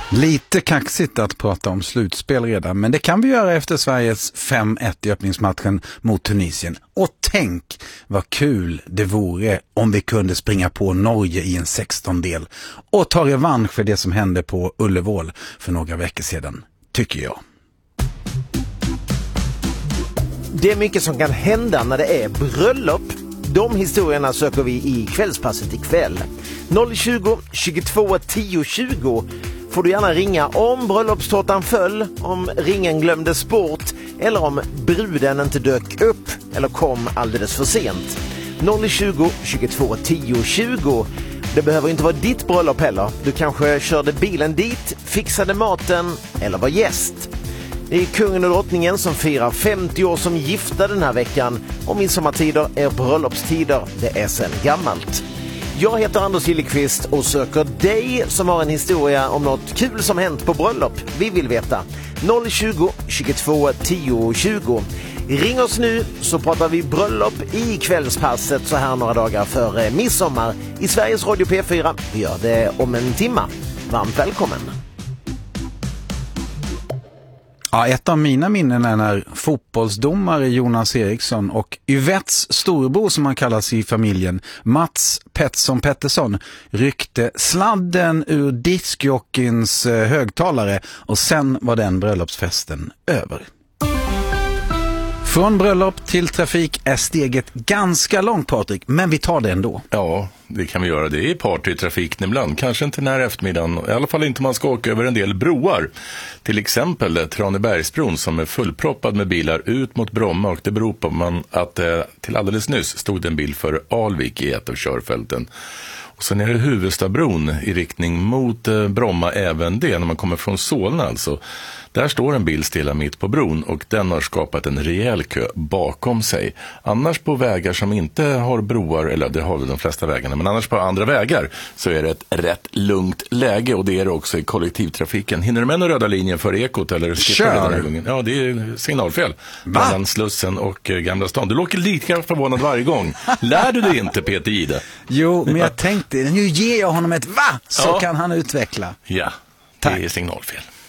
Lite kaxigt att prata om slutspel redan, men det kan vi göra efter Sveriges 5-1 i öppningsmatchen mot Tunisien. Och tänk vad kul det vore om vi kunde springa på Norge i en 16-del och ta revansch för det som hände på Ullevål för några veckor sedan, tycker jag. Det är mycket som kan hända när det är bröllop. De historierna söker vi i kvällspasset ikväll. 020 22 10 20 får du gärna ringa om bröllopstårtan föll, om ringen glömdes bort eller om bruden inte dök upp eller kom alldeles för sent. 020 22 10 20. Det behöver inte vara ditt bröllop heller. Du kanske körde bilen dit, fixade maten eller var gäst. Det är kungen och drottningen som firar 50 år som gifta den här veckan, och midsommartider är bröllopstider, det är sedan gammalt. Jag heter Anders Gillekvist och söker dig som har en historia om något kul som hänt på bröllop. Vi vill veta. 020 22 10 20. Ring oss nu så pratar vi bröllop i kvällspasset så här några dagar före midsommar i Sveriges Radio P4. Vi gör det om en timma. Varmt välkommen! Ja, ett av mina minnen är när fotbollsdomare Jonas Eriksson och Yvettes storbror, som han kallas i familjen, Mats Pettersson Pettersson, ryckte sladden ur diskjockins högtalare, och sen var den bröllopsfesten över. Från bröllop till trafik är steget ganska långt, Patrik, men vi tar det ändå. Ja, det kan vi göra. Det är partytrafiken ibland. Kanske inte när eftermiddagen. I alla fall inte om man ska åka över en del broar. Till exempel Tranebergsbron som är fullproppad med bilar ut mot Bromma. Och det beror på att till alldeles nyss stod en bil för Alvik i ett av körfälten. Och sen är det Huvudstadsbron i riktning mot Bromma, även det när man kommer från Solna alltså. Där står en bil stilla mitt på bron och den har skapat en rejäl kö bakom sig. Annars på vägar som inte har broar, eller det har väl de flesta vägarna, men annars på andra vägar så är det ett rätt lugnt läge, och det är det också i kollektivtrafiken. Hinner du med några röda linjen för Ekot eller Kör! Ja, det är signalfel mellan Slussen och Gamla stan. Du låter lika förvånad varje gång. Lär du dig inte, Peter Gide? Jo, men jag tänkte, nu ger jag honom ett va, så kan han utveckla. Ja, det är signalfel.